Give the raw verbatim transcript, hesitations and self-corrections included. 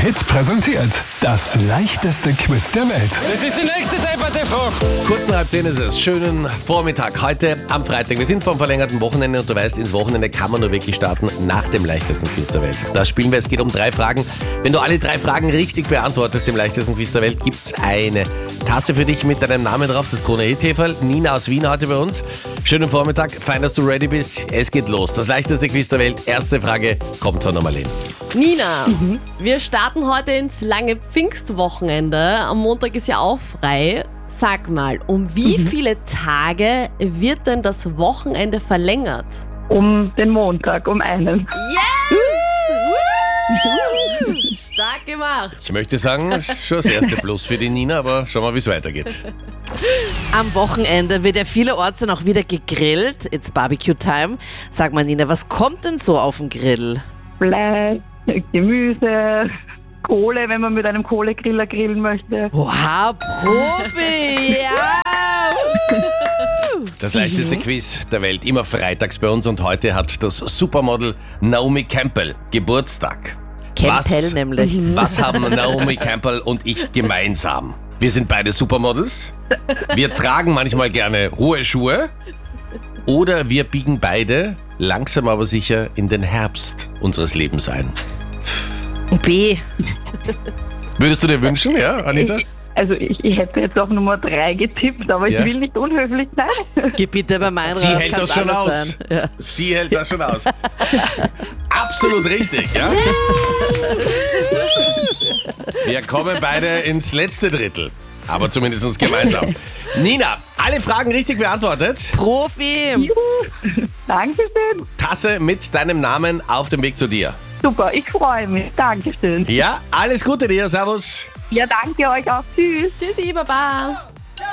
Hit präsentiert das leichteste Quiz der Welt. Das ist die nächste Debatte-Frage. Kurz nach halb zehn ist es. Schönen Vormittag heute am Freitag. Wir sind vom verlängerten Wochenende und du weißt, ins Wochenende kann man nur wirklich starten nach dem leichtesten Quiz der Welt. Das spielen wir. Es geht um drei Fragen. Wenn du alle drei Fragen richtig beantwortest im leichtesten Quiz der Welt, gibt's eine Tasse für dich mit deinem Namen drauf, das Krone-Hit-Heferl. Nina aus Wien heute bei uns. Schönen Vormittag. Fein, dass du ready bist. Es geht los. Das leichteste Quiz der Welt. Erste Frage kommt von Marlene. Nina, mhm. wir starten heute ins lange Pfingstwochenende. Am Montag ist ja auch frei. Sag mal, um wie mhm. viele Tage wird denn das Wochenende verlängert? Um den Montag, um einen. Yes! Stark gemacht. Ich möchte sagen, das ist schon das erste Plus für die Nina, aber schauen wir mal, wie es weitergeht. Am Wochenende wird ja vielerorts dann auch wieder gegrillt. It's Barbecue-Time. Sag mal, Nina, was kommt denn so auf den Grill? Fleisch, Gemüse, Kohle, wenn man mit einem Kohlegriller grillen möchte. Wow, Profi! Ja! Das leichteste Quiz der Welt, immer freitags bei uns und heute hat das Supermodel Naomi Campbell Geburtstag. Campbell was, nämlich. Was haben Naomi Campbell und ich gemeinsam? Wir sind beide Supermodels, wir tragen manchmal gerne hohe Schuhe oder wir biegen beide langsam aber sicher in den Herbst unseres Lebens ein. B. Würdest du dir wünschen, ja, Anita? Ich, also ich, ich hätte jetzt auch Nummer drei getippt, aber Ja. ich will nicht unhöflich sein. Geh bitte bei meinem Sie hält das schon aus. Ja. Sie hält das schon aus. Absolut richtig, ja? Wir kommen beide ins letzte Drittel, aber zumindest uns gemeinsam. Nina, alle Fragen richtig beantwortet. Profi! Juhu. Dankeschön. Tasse mit deinem Namen auf dem Weg zu dir. Super, ich freue mich. Dankeschön. Ja, alles Gute dir, servus. Ja, danke euch auch. Tschüss. Tschüssi, Baba.